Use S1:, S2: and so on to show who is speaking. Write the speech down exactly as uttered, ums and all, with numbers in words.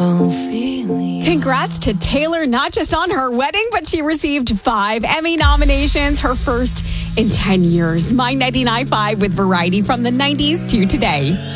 S1: Congrats to Taylor, not just on her wedding, but she received five Emmy nominations, her first in ten years. My ninety-nine point five with variety from the nineties to today.